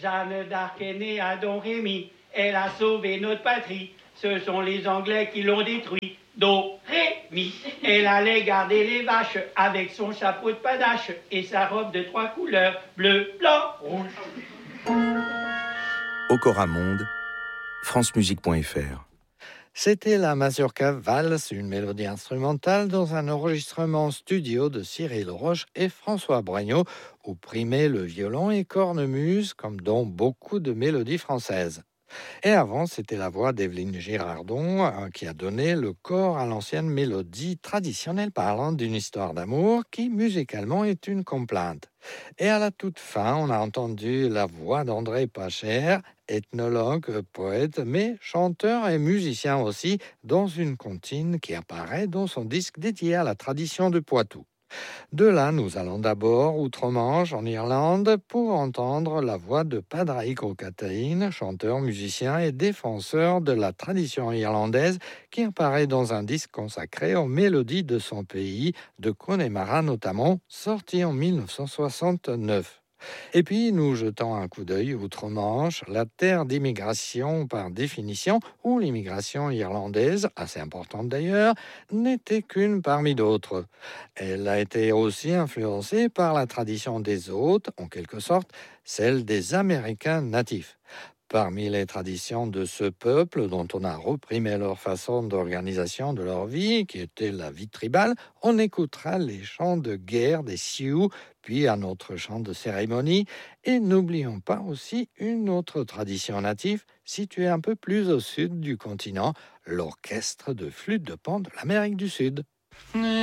Jeanne d'Arc est née à Don Rémy, elle a sauvé notre patrie. Ce sont les Anglais qui l'ont détruit. Do, ré, mi. Elle allait garder les vaches avec son chapeau de panache et sa robe de 3 couleurs, bleu, blanc, rouge. Okora Monde, francemusique.fr. C'était la Mazurka Valse, une mélodie instrumentale dans un enregistrement studio de Cyril Roche et François Bragnaud, où primait le violon et cornemuse, comme dans beaucoup de mélodies françaises. Et avant, c'était la voix d'Evelyne Girardon qui a donné le corps à l'ancienne mélodie traditionnelle parlant d'une histoire d'amour qui, musicalement, est une complainte. Et à la toute fin, on a entendu la voix d'André Pacher, ethnologue, poète, mais chanteur et musicien aussi, dans une comptine qui apparaît dans son disque dédié à la tradition de Poitou. De là, nous allons d'abord outre-Manche, en Irlande, pour entendre la voix de Padraig O'Cataín, chanteur, musicien et défenseur de la tradition irlandaise, qui apparaît dans un disque consacré aux mélodies de son pays, de Connemara notamment, sorti en 1969. Et puis, nous jetons un coup d'œil outre-Manche, la terre d'immigration par définition, où l'immigration irlandaise, assez importante d'ailleurs, n'était qu'une parmi d'autres. Elle a été aussi influencée par la tradition des hôtes, en quelque sorte, celle des Américains natifs. Parmi les traditions de ce peuple, dont on a reprimé leur façon d'organisation de leur vie, qui était la vie tribale, on écoutera les chants de guerre des Sioux, puis un autre chant de cérémonie, et n'oublions pas aussi une autre tradition native, située un peu plus au sud du continent, l'orchestre de flûte de pan de l'Amérique du Sud.